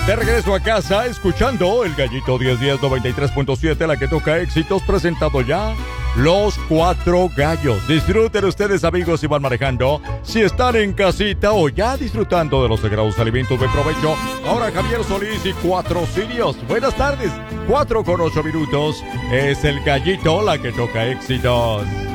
De regreso a casa, escuchando el Gallito 1010 93.7, la que toca éxitos, presentado ya Los Cuatro Gallos. Disfruten ustedes, amigos, si van manejando, si están en casita o ya disfrutando de los sagrados alimentos de provecho. Ahora Javier Solís y Cuatro Sirios. Buenas tardes, 4:08. Es el Gallito, la que toca éxitos.